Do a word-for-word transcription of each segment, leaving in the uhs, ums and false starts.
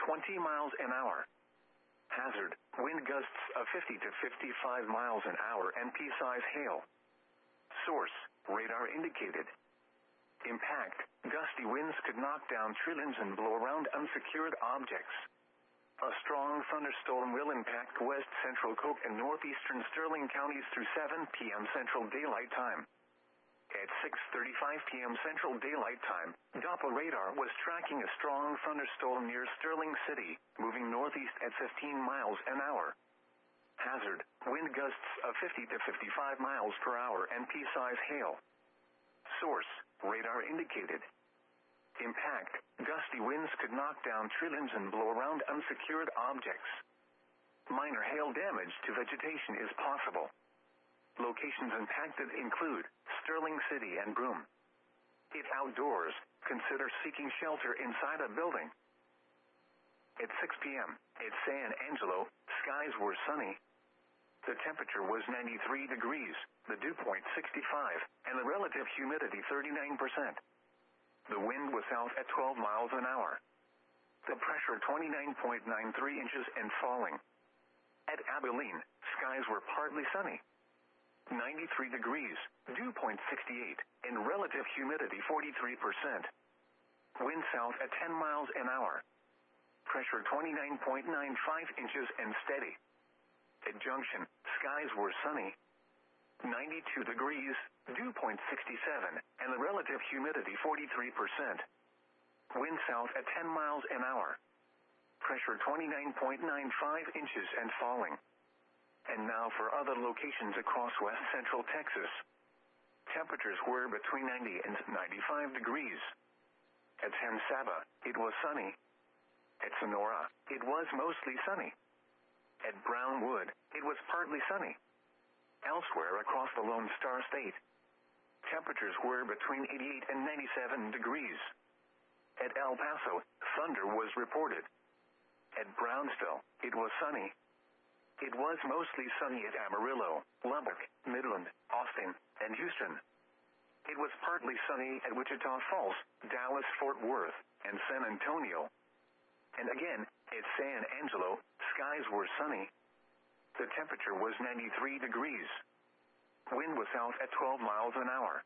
twenty miles an hour. Hazard, wind gusts of fifty to fifty-five miles an hour and pea-size hail. Source, radar indicated. Impact, gusty winds could knock down trillions and blow around unsecured objects. A strong thunderstorm will impact west central Cook and northeastern Sterling counties through seven p m Central Daylight Time. At six thirty-five p m Central Daylight Time, Doppler radar was tracking a strong thunderstorm near Sterling City, moving northeast at fifteen miles an hour. Hazard, wind gusts of fifty to fifty-five miles per hour and pea-size hail. Source, radar indicated. Impact, gusty winds could knock down trillions and blow around unsecured objects. Minor hail damage to vegetation is possible. Locations impacted include Sterling City and Broome. If outdoors, consider seeking shelter inside a building. At six p m at San Angelo, skies were sunny. The temperature was ninety-three degrees, the dew point sixty-five, and the relative humidity thirty-nine percent. The wind was south at twelve miles an hour. The pressure twenty-nine point nine three inches and falling. At Abilene, skies were partly sunny. ninety-three degrees, dew point sixty-eight, and relative humidity forty-three percent. Wind south at ten miles an hour. Pressure twenty-nine point nine five inches and steady. At Junction, skies were sunny. ninety-two degrees, dew point sixty-seven, and the relative humidity forty-three percent. Wind south at ten miles an hour. Pressure twenty-nine point nine five inches and falling. And now for other locations across west central Texas. Temperatures were between ninety and ninety-five degrees. At San Saba, it was sunny. At Sonora, it was mostly sunny. At Brownwood, it was partly sunny. Elsewhere across the Lone Star State, temperatures were between eighty-eight and ninety-seven degrees. At El Paso, thunder was reported. At Brownsville, it was sunny. It was mostly sunny at Amarillo, Lubbock, Midland, Austin, and Houston. It was partly sunny at Wichita Falls, Dallas, Fort Worth, and San Antonio. And again, at San Angelo, skies were sunny. The temperature was ninety-three degrees. Wind was south at twelve miles an hour.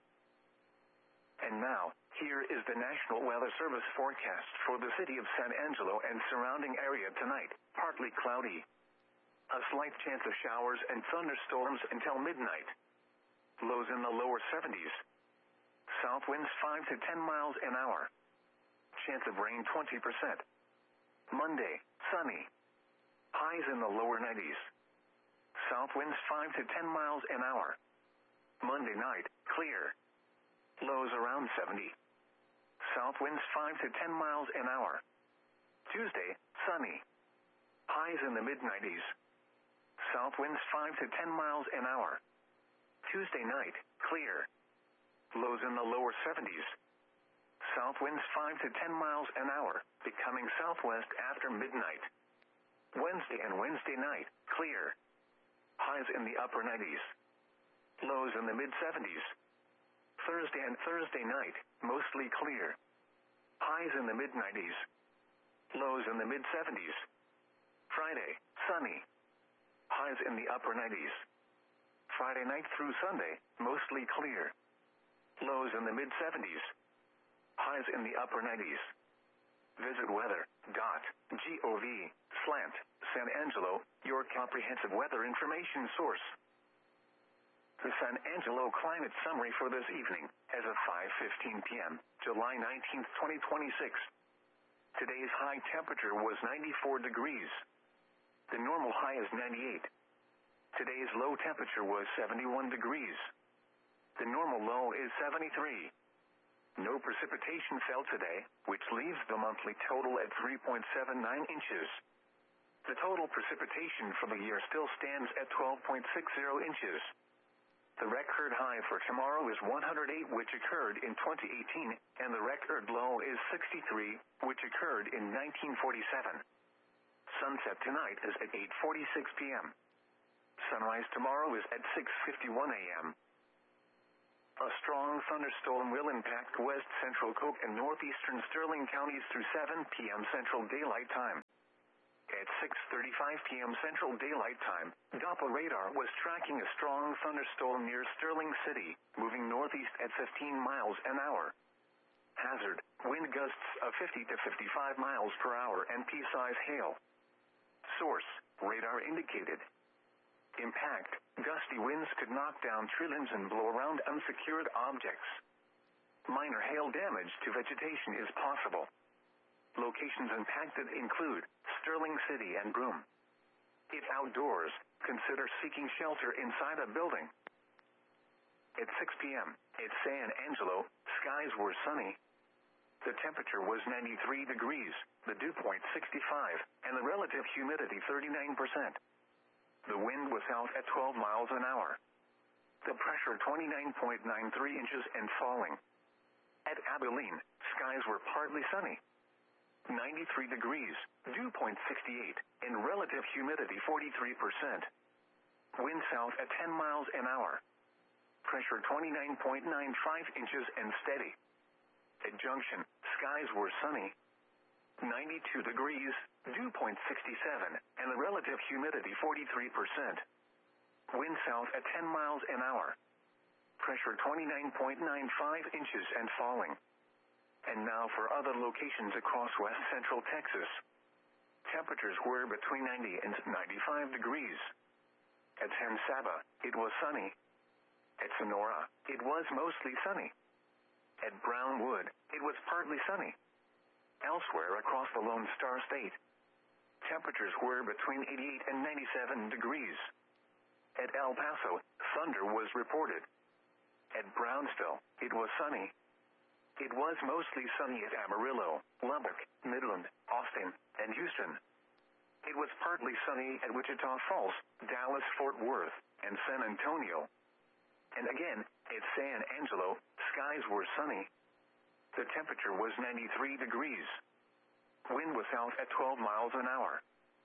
And now, here is the National Weather Service forecast for the city of San Angelo and surrounding area tonight. Partly cloudy. A slight chance of showers and thunderstorms until midnight. Lows in the lower seventies. South winds five to ten miles an hour. Chance of rain twenty percent. Monday, sunny. Highs in the lower nineties. South winds five to ten miles an hour. Monday night, clear. Lows around seventy. South winds five to ten miles an hour. Tuesday, sunny. Highs in the mid nineties. South winds five to ten miles an hour. Tuesday night, clear. Lows in the lower seventies. South winds five to ten miles an hour, becoming southwest after midnight. Wednesday and Wednesday night, clear. Highs in the upper nineties. Lows in the mid seventies. Thursday and Thursday night, mostly clear. Highs in the mid nineties. Lows in the mid seventies. Friday, sunny. Highs in the upper nineties. Friday night through Sunday, mostly clear. Lows in the mid seventies. Highs in the upper nineties. Visit weather dot gov slant San Angelo, your comprehensive weather information source. The San Angelo climate summary for this evening, as of five fifteen p m, July nineteenth, twenty twenty-six. Today's high temperature was ninety-four degrees. The normal high is ninety-eight. Today's low temperature was seventy-one degrees. The normal low is seventy-three. No precipitation fell today, which leaves the monthly total at three point seven nine inches. The total precipitation for the year still stands at twelve point six zero inches. The record high for tomorrow is one hundred eight, which occurred in twenty eighteen, and the record low is sixty-three, which occurred in nineteen forty-seven. Sunset tonight is at eight forty-six p m Sunrise tomorrow is at six fifty-one a m A strong thunderstorm will impact west central Cook and northeastern Sterling counties through seven p m Central Daylight Time. six thirty-five p.m. Central Daylight Time, Doppler radar was tracking a strong thunderstorm near Sterling City, moving northeast at fifteen miles an hour. Hazard, wind gusts of fifty to fifty-five miles per hour and pea-size hail. Source, radar indicated. Impact, gusty winds could knock down tree limbs and blow around unsecured objects. Minor hail damage to vegetation is possible. Locations impacted include Sterling City and Broome. If outdoors, consider seeking shelter inside a building. At six p.m., at San Angelo, skies were sunny. The temperature was ninety-three degrees, the dew point sixty-five, and the relative humidity thirty-nine percent. The wind was south at twelve miles an hour. The pressure twenty-nine point nine three inches and falling. At Abilene, skies were partly sunny. ninety-three degrees, dew point sixty-eight, and relative humidity forty-three percent. Wind south at ten miles an hour. Pressure twenty-nine point nine five inches and steady. At Junction, skies were sunny. ninety-two degrees, dew point sixty-seven, and the relative humidity forty-three percent. Wind south at ten miles an hour. Pressure twenty-nine point nine five inches and falling. And now for other locations across west central Texas. Temperatures were between ninety and ninety-five degrees. At San Saba, it was sunny. At Sonora, it was mostly sunny. At Brownwood, it was partly sunny. Elsewhere across the Lone Star State, temperatures were between eighty-eight and ninety-seven degrees. At El Paso, thunder was reported. At Brownsville, it was sunny. It was mostly sunny at Amarillo, Lubbock, Midland, Austin, and Houston. It was partly sunny at Wichita Falls, Dallas, Fort Worth, and San Antonio. And again, at San Angelo, skies were sunny. The temperature was ninety-three degrees. Wind was south at twelve miles an hour.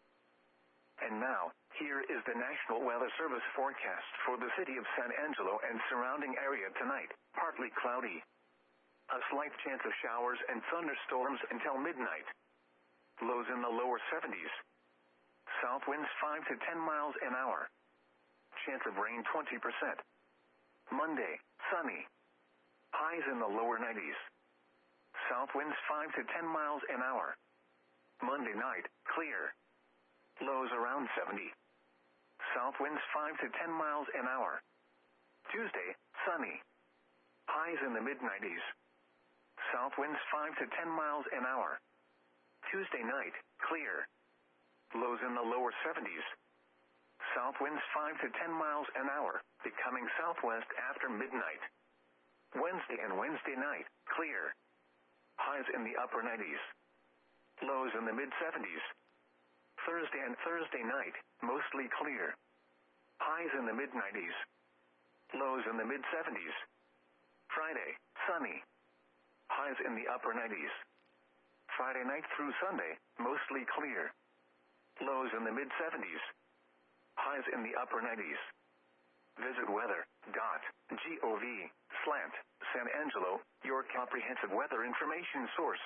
And now, here is the National Weather Service forecast for the city of San Angelo and surrounding area tonight. Partly cloudy. A slight chance of showers and thunderstorms until midnight. Lows in the lower seventies. South winds five to ten miles an hour. Chance of rain twenty percent. Monday, sunny. Highs in the lower nineties. South winds five to ten miles an hour. Monday night, clear. Lows around seventy. South winds five to ten miles an hour. Tuesday, sunny. Highs in the mid nineties. South winds five to ten miles an hour. Tuesday night, clear. Lows in the lower seventies. South winds five to ten miles an hour, becoming southwest after midnight. Wednesday and Wednesday night, clear. Highs in the upper nineties. Lows in the mid seventies. Thursday and Thursday night, mostly clear. Highs in the mid nineties. Lows in the mid seventies. Friday, sunny. Highs in the upper nineties. Friday night through Sunday, mostly clear. Lows in the mid seventies. Highs in the upper nineties. Visit weather.gov slant San Angelo, your comprehensive weather information source.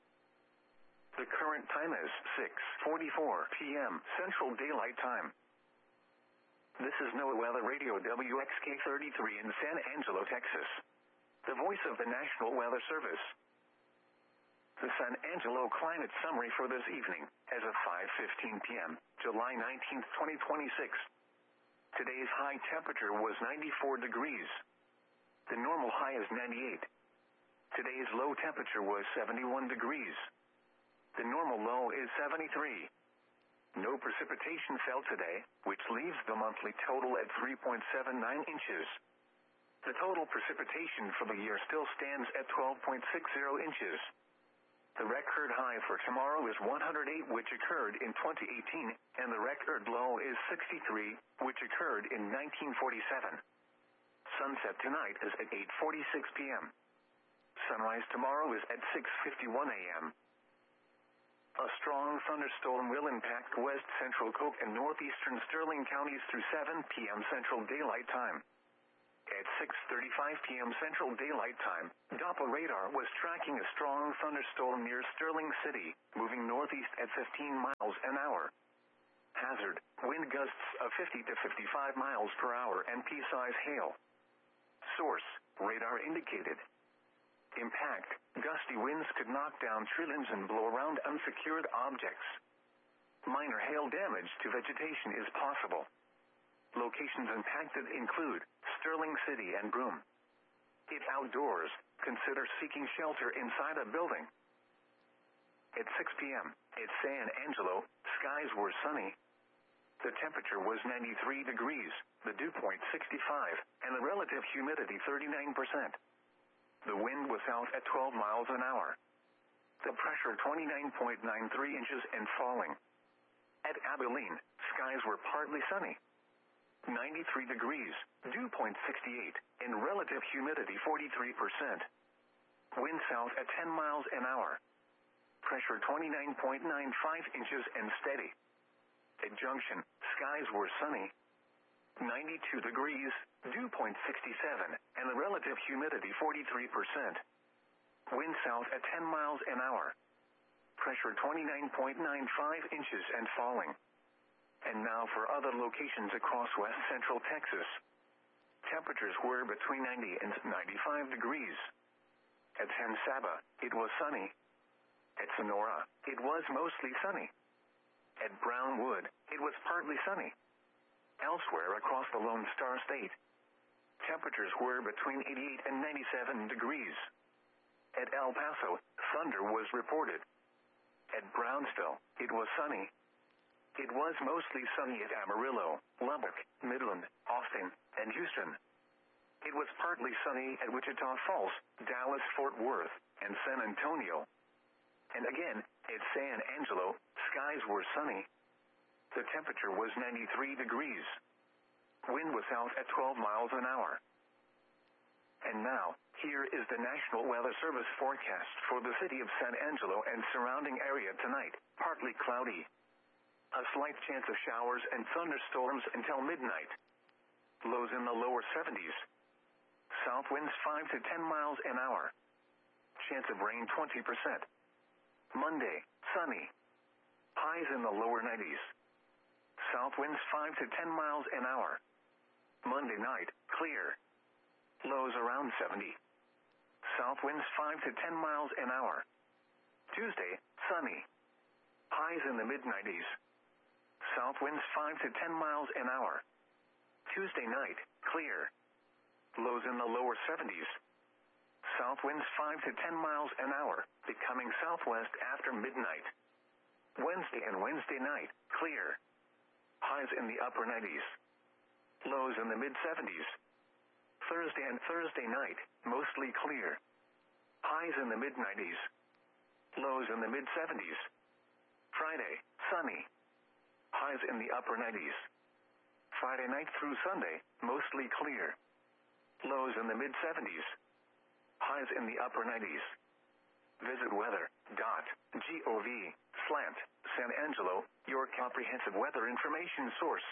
The current time is six forty-four p.m. Central Daylight Time. This is NOAA Weather Radio W X K thirty-three in San Angelo, Texas. The voice of the National Weather Service. The San Angelo climate summary for this evening, as of five fifteen p.m., July nineteenth, twenty twenty-six. Today's high temperature was ninety-four degrees. The normal high is ninety-eight. Today's low temperature was seventy-one degrees. The normal low is seventy-three. No precipitation fell today, which leaves the monthly total at three point seven nine inches. The total precipitation for the year still stands at twelve point six zero inches. The record high for tomorrow is one hundred eight, which occurred in twenty eighteen, and the record low is sixty-three, which occurred in nineteen forty-seven. Sunset tonight is at eight forty-six p.m. Sunrise tomorrow is at six fifty-one a.m. A strong thunderstorm will impact west central Cook and northeastern Sterling counties through seven p.m. Central Daylight Time. At six thirty-five p.m. Central Daylight Time, Doppler radar was tracking a strong thunderstorm near Sterling City, moving northeast at fifteen miles an hour. Hazard, wind gusts of fifty to fifty-five miles per hour and pea-size hail. Source, radar indicated. Impact, gusty winds could knock down tree limbs and blow around unsecured objects. Minor hail damage to vegetation is possible. Locations impacted include Sterling City and Broome. If outdoors, consider seeking shelter inside a building. At six p.m. at San Angelo, skies were sunny. The temperature was ninety-three degrees, the dew point sixty-five, and the relative humidity thirty-nine percent. The wind was south at twelve miles an hour. The pressure twenty-nine point nine three inches and falling. At Abilene, skies were partly sunny. ninety-three degrees, dew point sixty-eight, and relative humidity forty-three percent. Wind south at ten miles an hour. Pressure twenty-nine point nine five inches and steady. At Junction, skies were sunny. ninety-two degrees, dew point sixty-seven, and the relative humidity forty-three percent. Wind south at ten miles an hour. Pressure twenty-nine point nine five inches and falling. And now for other locations across west central Texas. Temperatures were between ninety and ninety-five degrees. At San Saba, it was sunny. At Sonora, it was mostly sunny. At Brownwood, it was partly sunny. Elsewhere across the Lone Star State, temperatures were between eighty-eight and ninety-seven degrees. At El Paso, thunder was reported. At Brownsville, it was sunny. It was mostly sunny at Amarillo, Lubbock, Midland, Austin, and Houston. It was partly sunny at Wichita Falls, Dallas, Fort Worth, and San Antonio. And again, at San Angelo, skies were sunny. The temperature was ninety-three degrees. Wind was south at twelve miles an hour. And now, here is the National Weather Service forecast for the city of San Angelo and surrounding area tonight. Partly cloudy. A slight chance of showers and thunderstorms until midnight. Lows in the lower seventies. South winds five to ten miles an hour. Chance of rain twenty percent. Monday, sunny. Highs in the lower nineties. South winds five to ten miles an hour. Monday night, clear. Lows around seventy. South winds five to ten miles an hour. Tuesday, sunny. Highs in the mid nineties. South winds five to ten miles an hour. Tuesday night, clear. Lows in the lower seventies. South winds five to ten miles an hour, becoming southwest after midnight. Wednesday and Wednesday night, clear. Highs in the upper nineties. Lows in the mid seventies. Thursday and Thursday night, mostly clear. Highs in the mid nineties. Lows in the mid seventies. Friday, sunny. Highs in the upper nineties. Friday night through Sunday, mostly clear. Lows in the mid seventies. Highs in the upper nineties. Visit weather dot gov slant San Angelo, your comprehensive weather information source.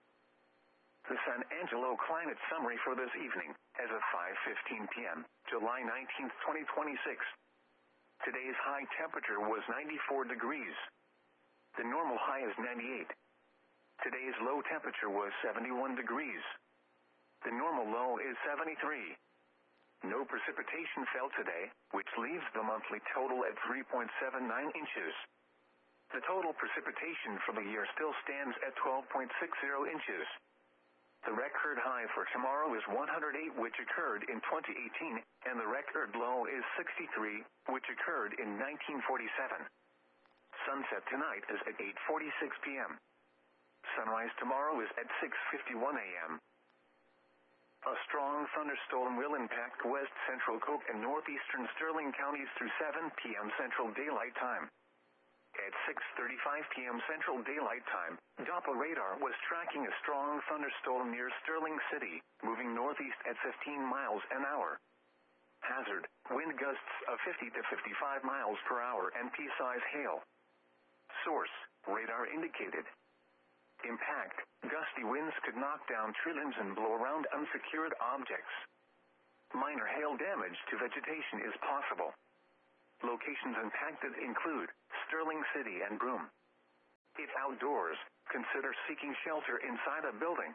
The San Angelo climate summary for this evening, as of five fifteen p.m., July nineteenth, twenty twenty-six. Today's high temperature was ninety-four degrees. The normal high is ninety-eight. Today's low temperature was seventy-one degrees. The normal low is seventy-three. No precipitation fell today, which leaves the monthly total at three point seven nine inches. The total precipitation for the year still stands at twelve point six zero inches. The record high for tomorrow is one hundred eight, which occurred in twenty eighteen, and the record low is sixty-three, which occurred in nineteen forty-seven. Sunset tonight is at eight forty-six p.m. Sunrise tomorrow is at six fifty-one a.m. A strong thunderstorm will impact west central Cook and northeastern Sterling counties through seven p.m. Central Daylight Time. At six thirty-five p.m. Central Daylight Time, Doppler radar was tracking a strong thunderstorm near Sterling City, moving northeast at fifteen miles an hour. Hazard, wind gusts of fifty to fifty-five miles per hour and pea-size hail. Source, radar indicated. Impact, gusty winds could knock down tree limbs and blow around unsecured objects. Minor hail damage to vegetation is possible. Locations impacted include Sterling City and Broome. If it outdoors, consider seeking shelter inside a building.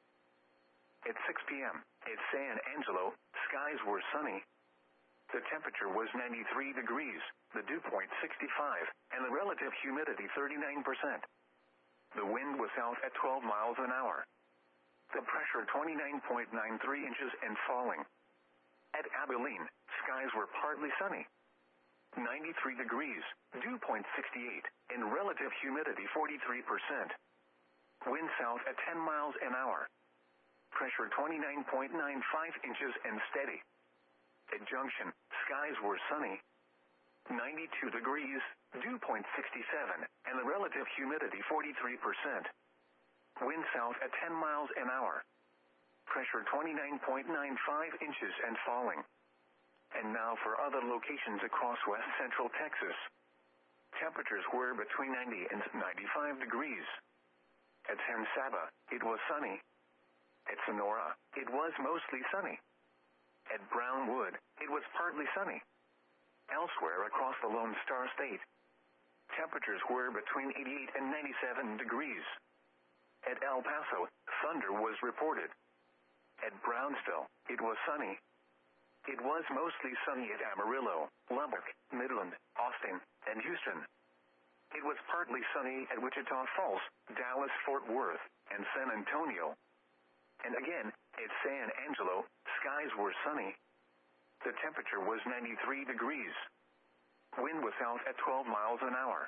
At six p.m., at San Angelo, skies were sunny. The temperature was ninety-three degrees, the dew point sixty-five, and the relative humidity thirty-nine percent. The wind was south at twelve miles an hour. The pressure twenty-nine point nine three inches and falling. At Abilene, skies were partly sunny. ninety-three degrees, dew point sixty-eight, and relative humidity forty-three percent. Wind south at ten miles an hour. Pressure twenty-nine point nine five inches and steady. At Junction, skies were sunny. ninety-two degrees, dew point sixty-seven, and the relative humidity forty-three percent. Wind south at ten miles an hour. Pressure twenty-nine point nine five inches and falling. And now for other locations across west central Texas. Temperatures were between ninety and ninety-five degrees. At San Saba, it was sunny. At Sonora, it was mostly sunny. At Brownwood, it was partly sunny. Elsewhere across the Lone Star State, temperatures were between eighty-eight and ninety-seven degrees. At El Paso, thunder was reported. At Brownsville, it was sunny. It was mostly sunny at Amarillo, Lubbock, Midland, Austin, and Houston. It was partly sunny at Wichita Falls, Dallas, Fort Worth, and San Antonio. And again, at San Angelo, skies were sunny. The temperature was ninety-three degrees. Wind was south at twelve miles an hour.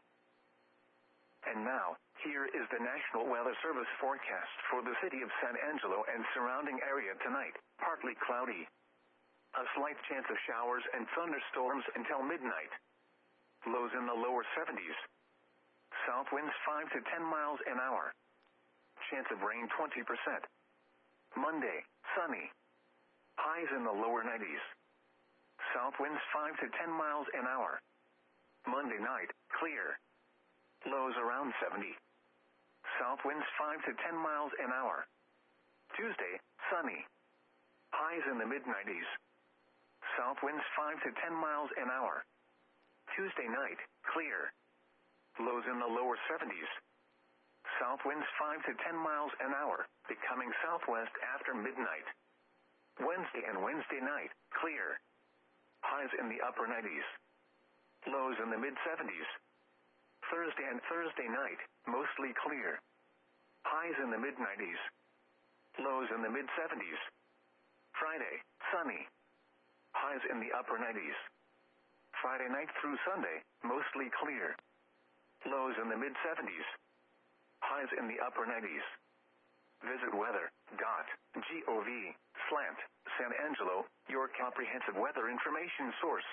And now, here is the National Weather Service forecast for the city of San Angelo and surrounding area tonight. Partly cloudy. A slight chance of showers and thunderstorms until midnight. Lows in the lower seventies. South winds five to ten miles an hour. Chance of rain twenty percent. Monday, sunny. Highs in the lower nineties. South winds five to ten miles an hour. Monday night, clear. Lows around seventy. South winds five to ten miles an hour. Tuesday, sunny. Highs in the mid nineties. South winds five to ten miles an hour. Tuesday night, clear. Lows in the lower seventies. South winds five to ten miles an hour, becoming southwest after midnight. Wednesday and Wednesday night, clear. Highs in the upper nineties. Lows in the mid seventies. Thursday and Thursday night, mostly clear. Highs in the mid nineties. Lows in the mid seventies. Friday, sunny. Highs in the upper nineties. Friday night through Sunday, mostly clear. Lows in the mid seventies. Highs in the upper nineties. Visit weather dot gov slash San Angelo, your comprehensive weather information source.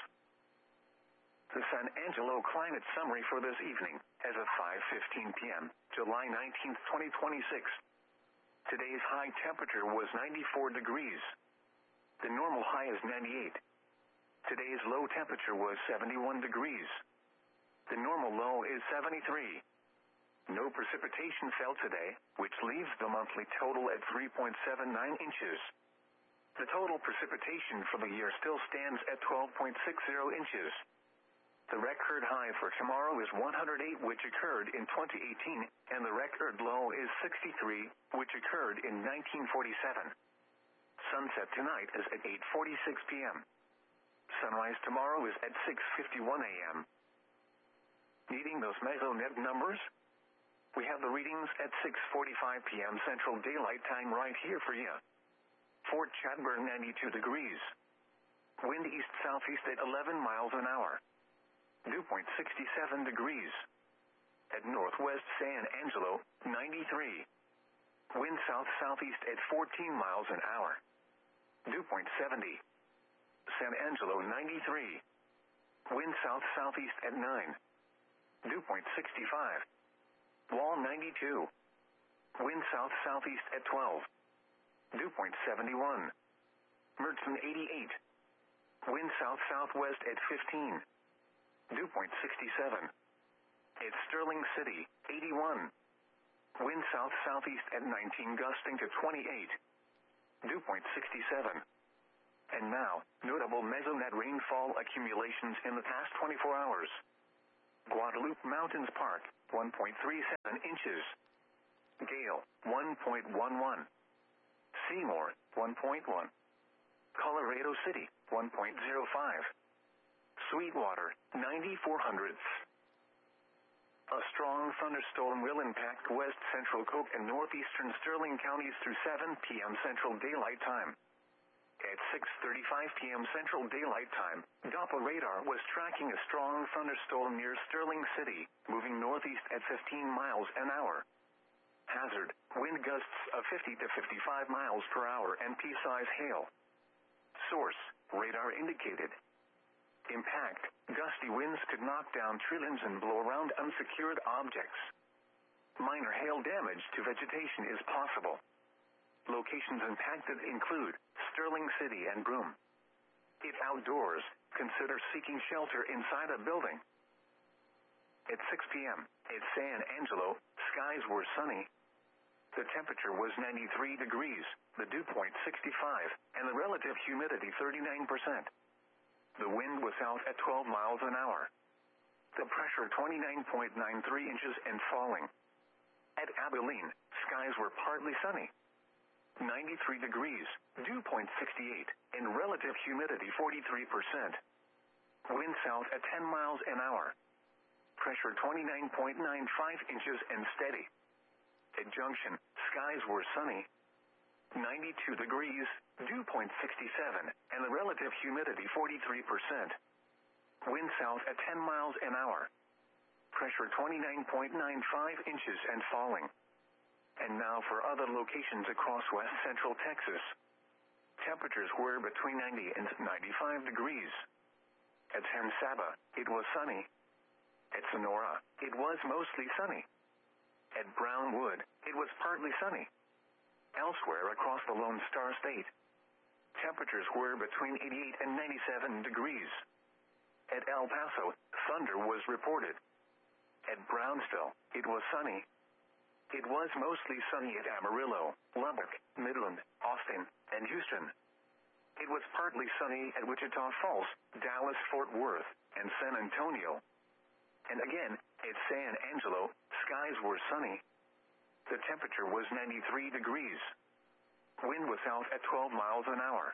The San Angelo climate summary for this evening, as of five fifteen p.m., July nineteenth, twenty twenty-six. Today's high temperature was ninety-four degrees. The normal high is ninety-eight. Today's low temperature was seventy-one degrees. The normal low is seventy-three. No precipitation fell today, which leaves the monthly total at three point seven nine inches. The total precipitation for the year still stands at twelve point six zero inches. The record high for tomorrow is one hundred eight, which occurred in twenty eighteen, and the record low is sixty-three, which occurred in nineteen forty-seven. Sunset tonight is at eight forty-six p.m. Sunrise tomorrow is at six fifty-one a.m. Needing those mesonet numbers? We have the readings at six forty-five p.m. Central Daylight Time right here for you. Fort Chadbourne, ninety-two degrees. Wind east-southeast at eleven miles an hour. Dew point sixty-seven degrees. At Northwest San Angelo, ninety-three. Wind south-southeast at fourteen miles an hour. Dew point seventy. San Angelo, ninety-three. Wind south-southeast at nine. Dew point sixty-five. Wall, ninety-two. Wind south-southeast at twelve. Dew point seventy-one. Mertzen, eighty-eight. Wind south-southwest at fifteen. Dew point sixty-seven. At Sterling City, eighty-one. Wind south-southeast at nineteen, gusting to twenty-eight. Dew point sixty-seven. And now, notable mesonet rainfall accumulations in the past twenty-four hours. Guadalupe Mountains Park, one point three seven inches. Gale, one point one one. Seymour, one point one. Colorado City, one point zero five. Sweetwater, ninety-four hundredths. A strong thunderstorm will impact west central Cook and northeastern Sterling counties through seven p.m. Central Daylight Time. At six thirty-five p.m. Central Daylight Time, Doppler radar was tracking a strong thunderstorm near Sterling City, moving northeast at fifteen miles an hour. Hazard, wind gusts of fifty to fifty-five miles per hour and pea-size hail. Source, radar indicated. Impact, gusty winds could knock down tree limbs and blow around unsecured objects. Minor hail damage to vegetation is possible. Locations impacted include Sterling City and Broome. If outdoors, consider seeking shelter inside a building. At six p.m., at San Angelo, skies were sunny. The temperature was ninety-three degrees, the dew point sixty-five, and the relative humidity thirty-nine percent. The wind was out at twelve miles an hour. The pressure twenty-nine point nine three inches and falling. At Abilene, skies were partly sunny. ninety-three degrees, dew point sixty-eight, and relative humidity forty-three percent. Wind south at ten miles an hour. Pressure twenty-nine point nine five inches and steady. At Junction, skies were sunny. ninety-two degrees, dew point sixty-seven, and the relative humidity forty-three percent. Wind south at ten miles an hour. Pressure twenty-nine point nine five inches and falling. And now for other locations across west central Texas. Temperatures were between ninety and ninety-five degrees. At San Saba, it was sunny. At Sonora, it was mostly sunny. At Brownwood, it was partly sunny. Elsewhere across the Lone Star State, temperatures were between eighty-eight and ninety-seven degrees. At El Paso, thunder was reported. At Brownsville, it was sunny. It was mostly sunny at Amarillo, Lubbock, Midland, Austin, and Houston. It was partly sunny at Wichita Falls, Dallas, Fort Worth, and San Antonio. And again, at San Angelo, skies were sunny. The temperature was ninety-three degrees. Wind was out at twelve miles an hour.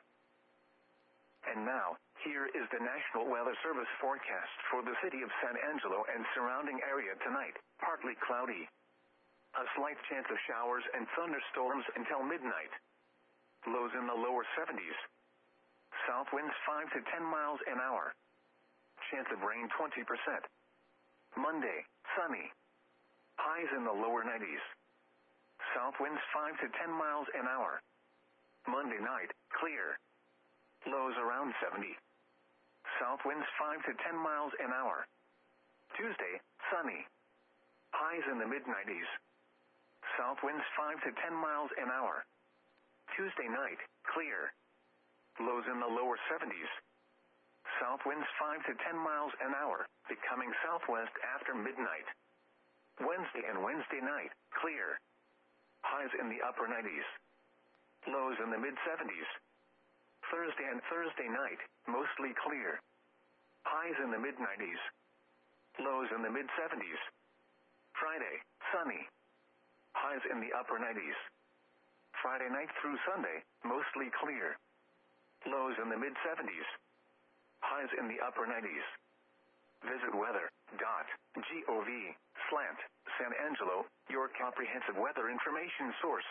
And now, here is the National Weather Service forecast for the city of San Angelo and surrounding area tonight. Partly cloudy. A slight chance of showers and thunderstorms until midnight. Lows in the lower seventies. South winds five to ten miles an hour. Chance of rain twenty percent. Monday, sunny. Highs in the lower nineties. South winds five to ten miles an hour. Monday night, clear. Lows around seventy. South winds five to ten miles an hour. Tuesday, sunny. Highs in the mid nineties. South winds five to ten miles an hour. Tuesday night, clear. Lows in the lower seventies. South winds five to ten miles an hour, becoming southwest after midnight. Wednesday and Wednesday night, clear. Highs in the upper nineties. Lows in the mid seventies. Thursday and Thursday night, mostly clear. Highs in the mid nineties. Lows in the mid seventies. Friday, sunny. Highs in the upper nineties. Friday night through Sunday, mostly clear. Lows in the mid seventies. Highs in the upper nineties. Visit weather dot gov slant San Angelo, your comprehensive weather information source.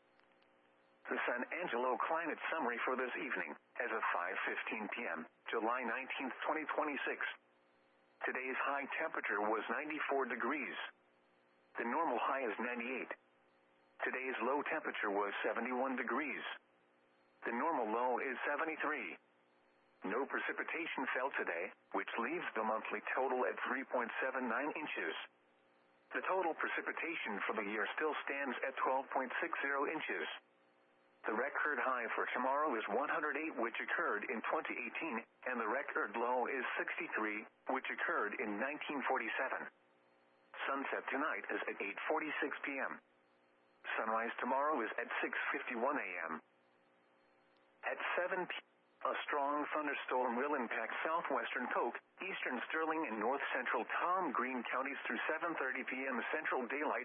The San Angelo climate summary for this evening, as of five fifteen p.m., July nineteenth, twenty twenty-six. Today's high temperature was ninety-four degrees. The normal high is ninety-eight. Today's low temperature was seventy-one degrees. The normal low is seventy-three. No precipitation fell today, which leaves the monthly total at three point seven nine inches. The total precipitation for the year still stands at twelve point six zero inches. The record high for tomorrow is one hundred eight, which occurred in twenty eighteen, and the record low is sixty-three, which occurred in nineteen forty-seven. Sunset tonight is at eight forty-six p.m. Sunrise tomorrow is at six fifty-one a.m. At seven p.m. A strong thunderstorm will impact southwestern Polk, eastern Sterling, and north-central Tom Green counties through seven thirty p.m. Central Daylight